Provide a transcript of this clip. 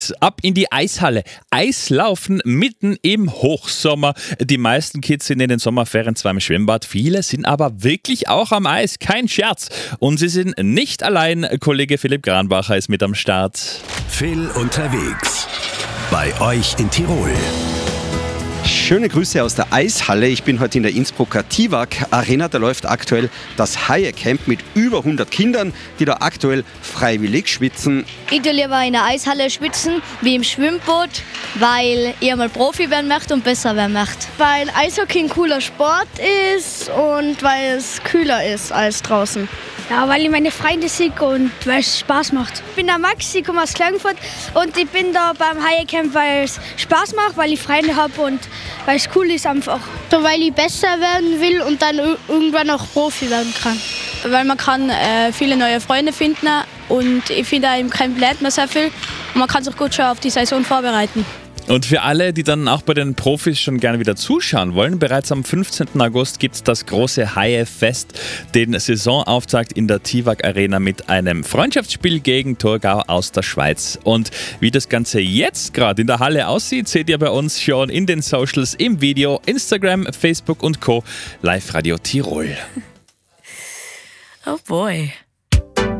Ab in die Eishalle. Eislaufen mitten im Hochsommer. Die meisten Kids sind in den Sommerferien zwar im Schwimmbad, viele sind aber wirklich auch am Eis. Kein Scherz. Und sie sind nicht allein. Kollege Philipp Granbacher ist mit am Start. Phil unterwegs. Bei euch in Tirol. Schöne Grüße aus der Eishalle. Ich bin heute in der Innsbrucker TIWAG Arena. Da läuft aktuell das Haie Camp mit über 100 Kindern, die da aktuell freiwillig schwitzen. Ich tue lieber in der Eishalle schwitzen wie im Schwimmboot, weil ich mal Profi werden möchte und besser werden möchte. Weil Eishockey ein cooler Sport ist und weil es kühler ist als draußen. Ja, weil ich meine Freunde sehe und weil es Spaß macht. Ich bin der Max, ich komme aus Klagenfurt und ich bin da beim Haie Camp, weil es Spaß macht, weil ich Freunde habe und weil es cool ist einfach. So, weil ich besser werden will und dann irgendwann auch Profi werden kann. Weil man kann viele neue Freunde finden und ich finde auch im Camp lernt man sehr viel und man kann sich gut schon auf die Saison vorbereiten. Und für alle, die dann auch bei den Profis schon gerne wieder zuschauen wollen, bereits am 15. August gibt es das große Haie-Fest, den Saisonauftakt in der TIWAG Arena mit einem Freundschaftsspiel gegen Thurgau aus der Schweiz. Und wie das Ganze jetzt gerade in der Halle aussieht, seht ihr bei uns schon in den Socials, im Video, Instagram, Facebook und Co. Live Radio Tirol. Oh boy.